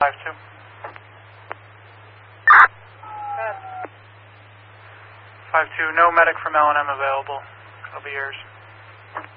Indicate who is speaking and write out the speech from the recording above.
Speaker 1: 5-2. 5-2, no medic from L&M available. It'll be yours.